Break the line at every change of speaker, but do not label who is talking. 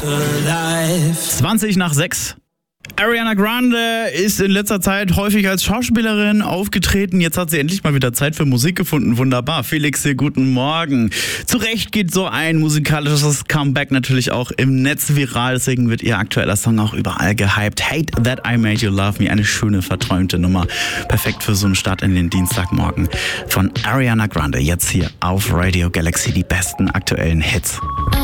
20 nach 6. Ariana Grande ist in letzter Zeit häufig als Schauspielerin aufgetreten. Jetzt hat sie endlich mal wieder Zeit für Musik gefunden. Wunderbar. Felix hier, guten Morgen. Zu Recht geht so ein musikalisches Comeback natürlich auch im Netz viral. Deswegen wird ihr aktueller Song auch überall gehypt. Hate That I Made You Love Me. Eine schöne, verträumte Nummer. Perfekt für so einen Start in den Dienstagmorgen. Von Ariana Grande. Jetzt hier auf Radio Galaxy die besten aktuellen Hits.